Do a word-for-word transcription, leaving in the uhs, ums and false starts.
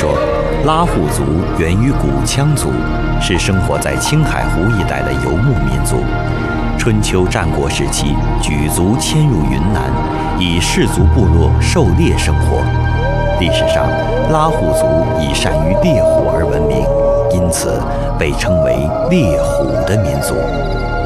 说，拉祜族源于古羌族，是生活在青海湖一带的游牧民族。春秋战国时期，举族迁入云南，以氏族部落狩猎生活。历史上，拉祜族以善于猎虎而闻名，因此被称为猎虎的民族。